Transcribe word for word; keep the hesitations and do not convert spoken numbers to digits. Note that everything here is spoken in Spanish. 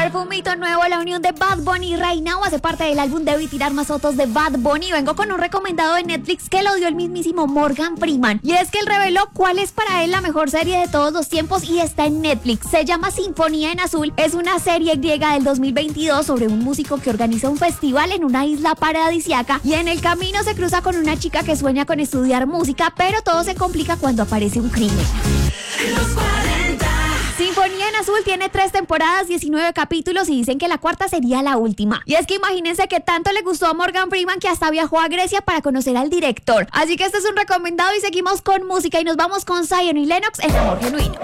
Perfumito nuevo, la unión de Bad Bunny y Right Now hace parte del álbum Debo y tirar más fotos de Bad Bunny. Vengo con un recomendado de Netflix que lo dio el mismísimo Morgan Freeman. Y es que él reveló cuál es para él la mejor serie de todos los tiempos y está en Netflix. Se llama Sinfonía en Azul. Es una serie griega del dos mil veintidós sobre un músico que organiza un festival en una isla paradisiaca y en el camino se cruza con una chica que sueña con estudiar música, pero todo se complica cuando aparece un crimen. Los cuarenta. Sinfonía en Azul tiene tres temporadas, diecinueve capítulos y dicen que la cuarta sería la última. Y es que imagínense que tanto le gustó a Morgan Freeman que hasta viajó a Grecia para conocer al director. Así que este es un recomendado y seguimos con música y nos vamos con Zion y Lennox en Amor Genuino.